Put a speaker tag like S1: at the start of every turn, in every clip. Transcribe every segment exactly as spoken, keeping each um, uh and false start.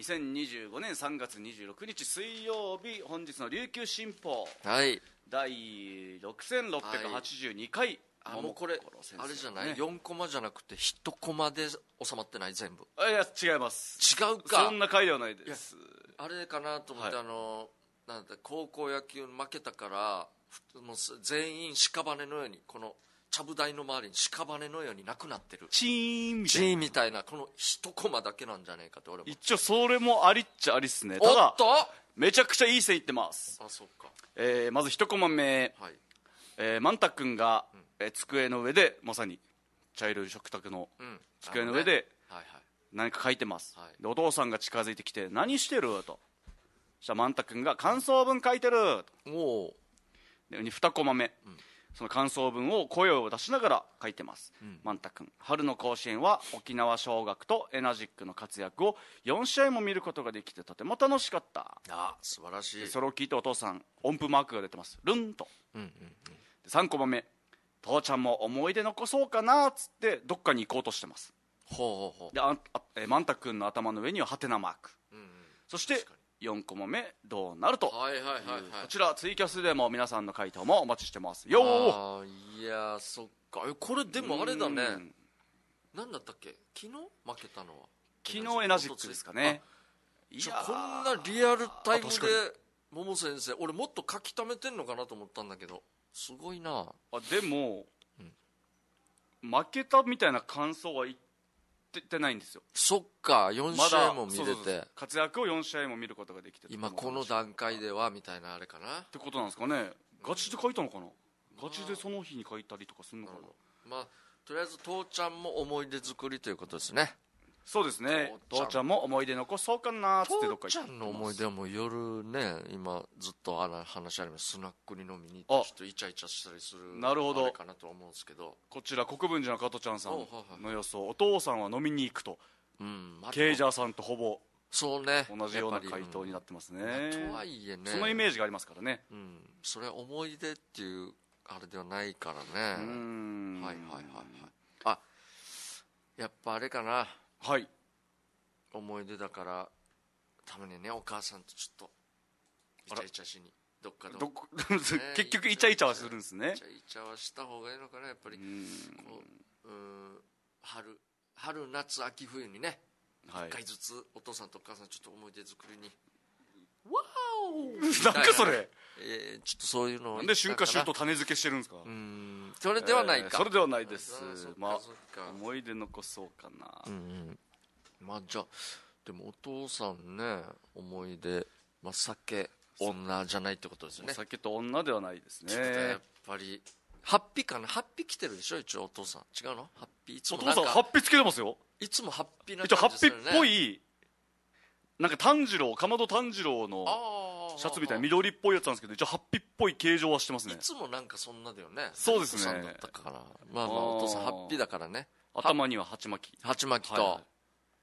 S1: せんにじゅうごねんさんがつにじゅうろくにち水曜日、本日の琉球新報、
S2: はい、
S1: だいろくせんろっぴゃくはちじゅうにかい、
S2: はい、あもうこれあれじゃない、ね、よんコマじゃなくていちコマで収まってない？全部。
S1: あいや違います。
S2: 違うか。
S1: そんな回ではないです。
S2: あれかなと思って、はい、あのなんだ高校野球負けたからもう全員屍のようにこのちゃぶ台の周りに屍のようになくなってる、
S1: チーンみたいな、チ
S2: ーンみたいなこの一コマだけなんじゃねえかって俺も。
S1: 一応それもありっちゃありっすね。ただ
S2: おっと
S1: めちゃくちゃいい線いってます。
S2: あ、そうか。
S1: えー、まず一コマ目、はい、えー、マンタ君が、うん、えー、机の上でまさに茶色い食卓の机の上で、うんねはいはい、何か書いてます、はい、でお父さんが近づいてきて何してると。そしたらマンタ君が感想文書いてると。おでにコマ目、うん、その感想文を声を出しながら書いてます、うん、マンタ君、春の甲子園は沖縄尚学とエナジックの活躍をよんしあいも見ることができてとても楽しかった。
S2: あ、素晴らしい。
S1: それを聞いてお父さん音符マークが出てます、ルンと、うんうんうん、でさんコマ目、父ちゃんも思い出残そうかなっつってどっかに行こうとしてます。ほうほうほう。でああえマンタ君の頭の上にはハテナマーク、うんうん、そしてよんコマ目どうなると、はいはいはいはい、こちらツイキャスでも皆さんの回答もお待ちしてますよ。
S2: あいやそっか、これでもあれだね、何だったっけ、昨日負けたのは
S1: 昨日エナジックですかね。
S2: いやこんなリアルタイムで桃先生、俺もっと書き溜めてんのかなと思ったんだけどすごいな
S1: あ。でも、うん、負けたみたいな感想は言ってないんですよ。
S2: そっか、よんしあいも見れて、ま、そうそうそう
S1: 活躍をよんしあいも見ることができて、
S2: 今この段階ではみたいなあれかな
S1: ってことなんですかね。ガチで書いたのかな、ガチでその日に書いたりとかするのかな。
S2: まあとりあえず父ちゃんも思い出作りということですね。
S1: そうですね、父ちゃんも思い出残そうかなっつってどっか行って、
S2: 父ちゃんの思い出はもう夜ね、今ずっとあの話あります、スナックに飲みに行ってちょっとイチャイチャしたりする、
S1: なるほど、
S2: あれかなと思うんですけど、
S1: こちら国分寺の加トちゃんさんの予想、お父さんは飲みに行くと、うん、ケイジャーさんとほぼ
S2: そうね
S1: 同じような回答になってますね、
S2: うん、とはいえね
S1: そのイメージがありますからね、
S2: うん、それは思い出っていうあれではないからね。うん、はいはいはいはい。あ、やっぱあれかな、
S1: はい、
S2: 思い出だからたまにねお母さんとちょっとイチャイチャしにどっかで、ね、
S1: 結局イチャイチャはするんですね。
S2: イチャイチャはした方がいいのかな、やっぱり。うんこううん春春夏秋冬にね、はい、いっかいずつお父さんとお母さんちょっと思い出作りに、
S1: ワーオなんかそれ、
S2: えー、ちょっとそういうのを
S1: なんで春夏秋冬種付けしてるんですか。
S2: うん、それではないか、
S1: えー、それではないです。まあ思い出残そうかな、うんうん、
S2: まあじゃあでもお父さんね思い出、まあ、酒女じゃないってことですよね。
S1: お酒と女ではないですね。
S2: やっぱりハッピーかな、ハッピー来てるでしょ一応お父さん。違うの、ハッピーいつも
S1: お父さんハッピーつけてますよ。
S2: いつもハッピーな感じするね。
S1: 一応ハッピーっぽいなんか炭治郎、かまど炭治郎のシャツみたいな緑っぽいやつなんですけど、一応ハッピーっぽい形状はしてますね。
S2: いつもなんかそんなだよね。
S1: そうですね。
S2: だったからまあまあお父さんハッピーだからね。
S1: 頭には鉢巻き
S2: 鉢巻きと、はいはい、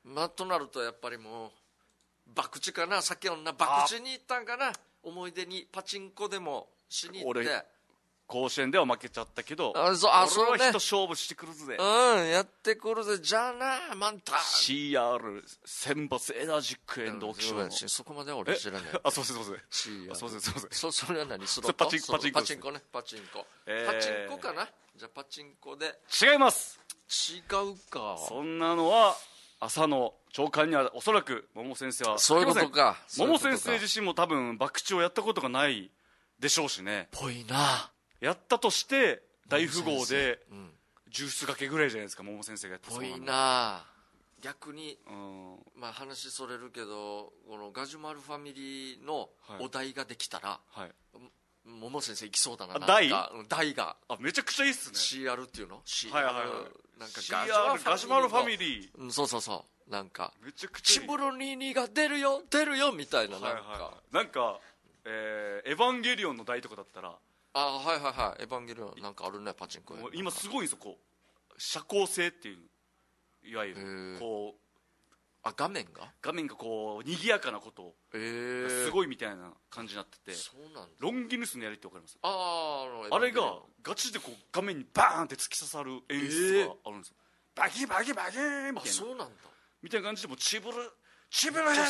S2: まあとなるとやっぱりもう博打かな、酒女博打に行ったんかな、思い出にパチンコでもしに行って。
S1: 甲子園では負けちゃったけど、
S2: あ、そう、あ、そ
S1: れは人勝負してくるぜ、
S2: うん、やってくるぜ、じゃあなマンタ
S1: シーアール 選抜エナジックエンドオークション、
S2: そこまでは俺知らない。
S1: あ、そうですそうです
S2: シーアール、
S1: そうですそうです。
S2: そそれは何、スロット、
S1: パチンコ、パチンコ、
S2: パチンコね、パチンコ、えー、パチンコかな。じゃあパチンコで。
S1: 違います。
S2: 違うか。
S1: そんなのは朝の朝刊にはおそらく桃先生は
S2: そういうことか。
S1: 桃先生自身も多分博打をやったことがないでしょうしね。
S2: ぽいな。
S1: やったとして大富豪でジュースがけぐらいじゃないですか、桃先生がやったそうなの。
S2: ぽいな。逆に、うん、まあ話それるけどこのガジュマルファミリーのお題ができたら、はいはい、桃先生行きそうだな。
S1: 台
S2: 台が
S1: あめちゃくちゃいいっすね。
S2: シーアール っていうの シーアール、はいはいはい、なんか
S1: ガジュマルファミリー、
S2: うん、そうそうそう、なんか
S1: めちゃくちゃいい、
S2: チブロニーニが出るよ出るよみたいな、なんか、はいはい
S1: はい、なんか、えー、エヴァンゲリオンの台とかだったら、
S2: あはいはいはい、エヴァンゲリオンなんかあるね、パチンコ
S1: 今すごいんですよ、こう遮光性っていう、いわゆるこう
S2: あ画面が
S1: 画面がこう賑やかなことを、えー、すごいみたいな感じになってて、
S2: そうなんだ。
S1: ロンギヌスのやりって分かります？
S2: あ
S1: あれがガチでこう画面にバーンって突き刺さる演出があるんですよ、えー、バキバキバキーンみたいな、
S2: あそうなんだ
S1: みたいな感じでもうチブルチブル